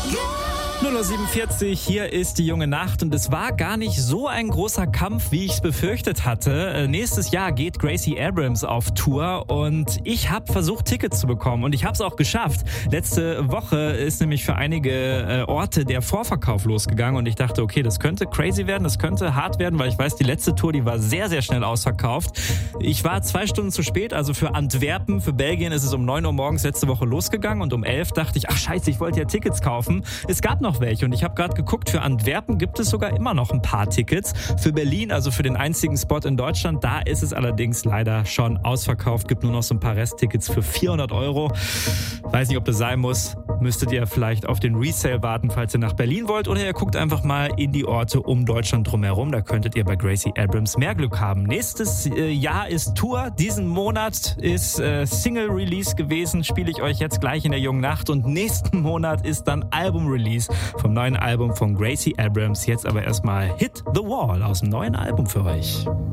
0:47 Uhr, hier ist die junge Nacht und es war gar nicht so ein großer Kampf, wie ich es befürchtet hatte. Nächstes Jahr geht Gracie Abrams auf Tour und ich habe versucht, Tickets zu bekommen und ich habe es auch geschafft. Letzte Woche ist nämlich für einige Orte der Vorverkauf losgegangen und ich dachte, okay, das könnte crazy werden, das könnte hart werden, weil ich weiß, die letzte Tour, die war sehr, sehr schnell ausverkauft. Ich war 2 Stunden zu spät, also für Antwerpen, für Belgien ist es um 9 Uhr morgens letzte Woche losgegangen und um 11 dachte ich, ach scheiße, ich wollte ja Tickets kaufen. Es gab noch welche und ich habe gerade geguckt, für Antwerpen gibt es sogar immer noch ein paar Tickets. Für Berlin, also für den einzigen Spot in Deutschland, da ist es allerdings leider schon ausverkauft. Gibt nur noch so ein paar Resttickets für 400 Euro. Weiß nicht, ob das sein muss. Müsstet ihr vielleicht auf den Resale warten, falls ihr nach Berlin wollt, oder ihr guckt einfach mal in die Orte um Deutschland drumherum. Da könntet ihr bei Gracie Abrams mehr Glück haben. Nächstes Jahr ist Tour. Diesen Monat ist Single-Release gewesen. Spiele ich euch jetzt gleich in der jungen Nacht. Und nächsten Monat ist dann Album-Release vom neuen Album von Gracie Abrams. Jetzt aber erstmal Hit the Wall aus dem neuen Album für euch.